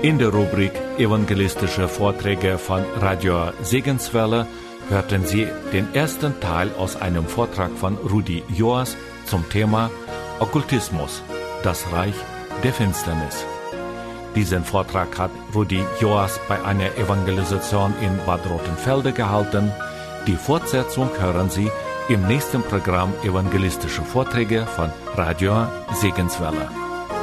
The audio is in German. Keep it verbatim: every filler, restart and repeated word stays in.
In der Rubrik Evangelistische Vorträge von Radio Segenswelle hörten Sie den ersten Teil aus einem Vortrag von Rudi Joas zum Thema Okkultismus, das Reich der Finsternis. Diesen Vortrag hat Rudi Joas bei einer Evangelisation in Bad Rothenfelde gehalten. Die Fortsetzung hören Sie im nächsten Programm Evangelistische Vorträge von Radio Segenswelle.